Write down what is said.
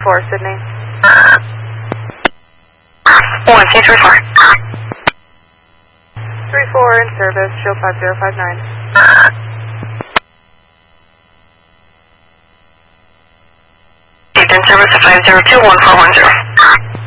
4, Sydney. 1K34. 34 in service, show 5059. In service of 502-1410.